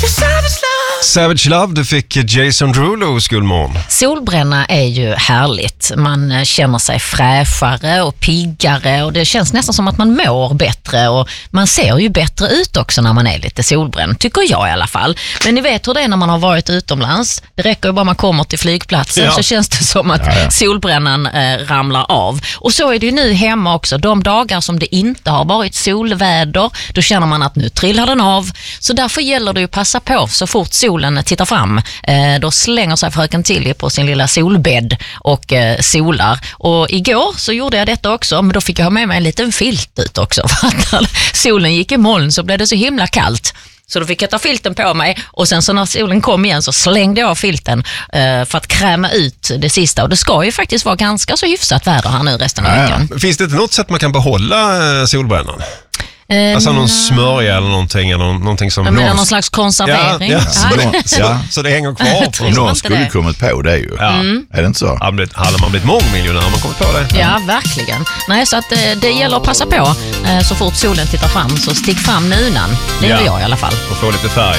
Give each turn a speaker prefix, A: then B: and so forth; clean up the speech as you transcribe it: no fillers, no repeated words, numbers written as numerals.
A: Savage Love, du fick Jason Derulos guldmorgon.
B: Solbränna är ju härligt. Man känner sig fräschare och piggare och det känns nästan som att man mår bättre och man ser ju bättre ut också när man är lite solbränd, tycker jag i alla fall. Men ni vet hur det är när man har varit utomlands. Det räcker ju bara man kommer till flygplatsen så känns det som att solbrännan ramlar av. Och så är det ju nu hemma också. De dagar som det inte har varit solväder, då känner man att nu trillar den av. Så därför gäller det ju att passa på så fort solen tittar fram. Då slänger sig fröken Tilly på sin lilla solbädd och solar. Och igår så gjorde jag detta också, men då fick jag ha med mig en liten filt ut också. För att när solen gick i moln så blev det så himla kallt. Så då fick jag ta filten på mig och sen så när solen kom igen så slängde jag av filten för att kräma ut det sista. Och det ska ju faktiskt vara ganska så hyfsat väder här nu resten av veckan.
A: Finns det inte något sätt man kan behålla solbrännan? Alltså någon smörja eller någonting som...
B: någon slags konservering.
A: Så det hänger kvar.
C: Någon skulle kommit på det ju. Är det inte så?
A: Hade man blivit mångmiljonär har man kommit på det.
B: Ja, verkligen. Nej, så att det gäller att passa på så fort solen tittar fram. Så stick fram nunan. Det gör jag i alla fall.
A: Och få lite färg.